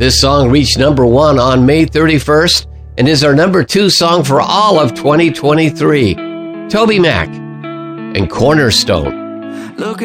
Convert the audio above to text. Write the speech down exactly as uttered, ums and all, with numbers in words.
This song reached number one on May thirty-first and is our number two song for all of twenty twenty-three. Toby Mac and Cornerstone. Look